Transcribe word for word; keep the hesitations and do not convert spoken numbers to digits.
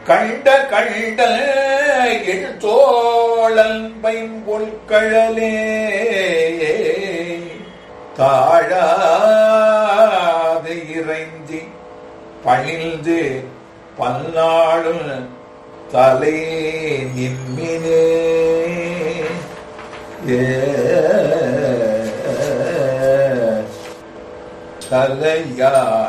கண்ட கண்ட என் தோழன் பைம்பொற்கழலே தாழாது இறைஞ்சி பணிந்து பல்லாளும் தலை நின்மினே தலையா